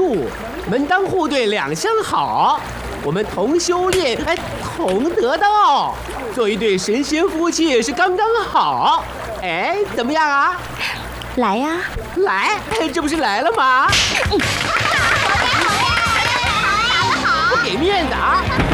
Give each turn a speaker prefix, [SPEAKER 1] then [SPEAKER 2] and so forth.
[SPEAKER 1] 助，门当户对两相好，我们同修炼，同得道，做一对神仙夫妻是刚刚好。怎么样啊？
[SPEAKER 2] 来呀，
[SPEAKER 1] 来，这不是来了吗？不给面子啊！